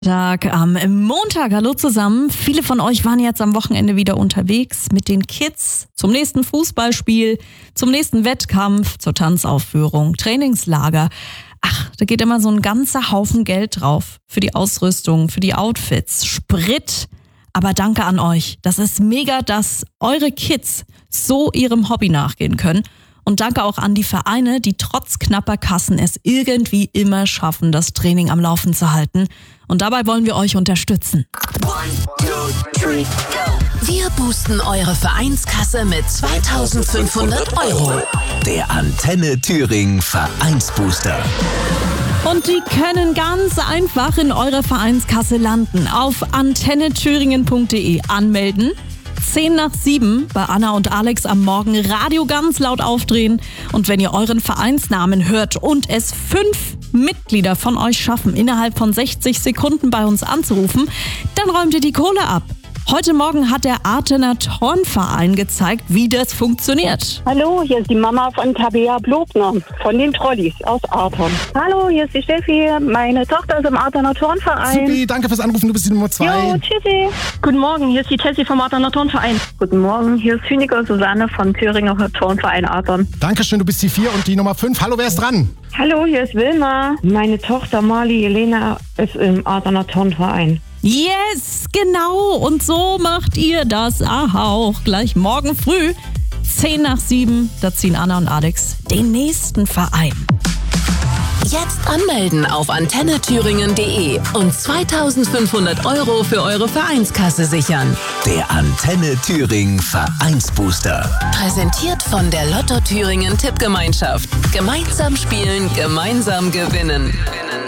Am Montag, hallo zusammen. Viele von euch waren jetzt am Wochenende wieder unterwegs mit den Kids zum nächsten Fußballspiel, zum nächsten Wettkampf, zur Tanzaufführung, Trainingslager. Ach, da geht immer so ein ganzer Haufen Geld drauf. Für die Ausrüstung, für die Outfits, Sprit. Aber danke an euch. Das ist mega, dass eure Kids so ihrem Hobby nachgehen können. Und danke auch an die Vereine, die trotz knapper Kassen es irgendwie immer schaffen, das Training am Laufen zu halten. Und dabei wollen wir euch unterstützen. 1, 2, 3, go! Wir boosten eure Vereinskasse mit 2.500 €. Der Antenne Thüringen Vereinsbooster. Und die können ganz einfach in eurer Vereinskasse landen. Auf antennethüringen.de anmelden. 10 nach 7 bei Anna und Alex am Morgen Radio ganz laut aufdrehen. Und wenn ihr euren Vereinsnamen hört und es 5 Mitglieder von euch schaffen, innerhalb von 60 Sekunden bei uns anzurufen, dann räumt ihr die Kohle ab. Heute Morgen hat der Artener Turnverein gezeigt, wie das funktioniert. Hallo, hier ist die Mama von Tabea Blogner von den Trollis aus Artern. Hallo, hier ist die Steffi. Meine Tochter ist im Artener Turnverein. Supi, danke fürs Anrufen, du bist die Nummer 2. Jo, tschüssi. Guten Morgen, hier ist die Tessie vom Artener Turnverein. Guten Morgen, hier ist Hüniger Susanne vom Thüringer Turnverein Artern. Dankeschön, du bist die 4 und die Nummer 5. Hallo, wer ist dran? Hallo, hier ist Wilma. Meine Tochter Marli Elena ist im Artener Turnverein. Yes, genau. Und so macht ihr das auch. Gleich morgen früh, 10 nach 7, da ziehen Anna und Alex den nächsten Verein. Jetzt anmelden auf antennethüringen.de und 2.500 € für eure Vereinskasse sichern. Der Antenne Thüringen Vereinsbooster. Präsentiert von der Lotto Thüringen Tippgemeinschaft. Gemeinsam spielen, gemeinsam gewinnen.